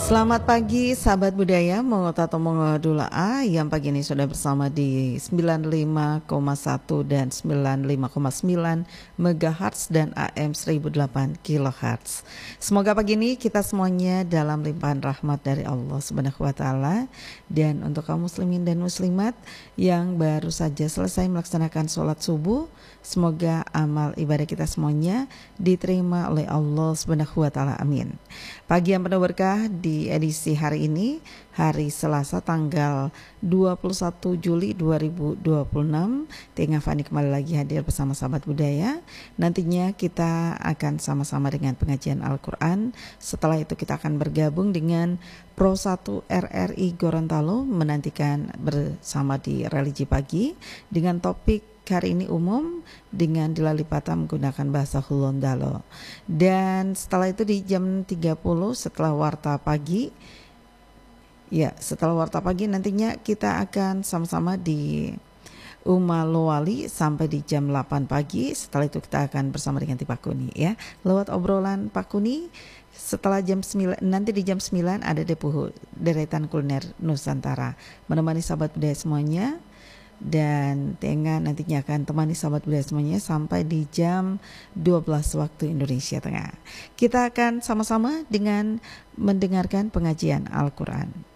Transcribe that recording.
Selamat pagi sahabat budaya, Mongotato Mongodula'a yang pagi ini sudah bersama di 95,1 dan 95,9 MHz dan AM 1008 kHz. Semoga pagi ini kita semuanya dalam limpahan rahmat dari Allah Subhanahu wa taala. Dan untuk kaum muslimin dan muslimat yang baru saja selesai melaksanakan sholat subuh, semoga amal ibadah kita semuanya diterima oleh Allah Subhanahu wa taala. Amin. Pagi yang penuh berkah di edisi hari ini, hari Selasa tanggal 21 Juli 2026. Tengah Fani kembali lagi hadir bersama sahabat budaya. Nantinya kita akan sama-sama dengan pengajian Al-Quran. Setelah itu kita akan bergabung dengan Pro 1 RRI Gorontalo menantikan bersama di religi pagi dengan topik hari ini umum dengan Dilalipata menggunakan bahasa Hulondalo. Dan setelah itu di jam 30 setelah warta pagi, setelah warta pagi nantinya kita akan sama-sama di Uma Lowali sampai di jam 8 pagi. Setelah itu kita akan bersama dengan Pak Kuni ya. Lewat obrolan Pak Kuni setelah jam 9, nanti di jam 9 ada Depuh deretan kuliner Nusantara menemani sahabat budaya semuanya. Dan Tenga nantinya akan temani sahabat budaya semuanya sampai di jam 12 waktu Indonesia Tengah. Kita akan sama-sama dengan mendengarkan pengajian Al-Quran.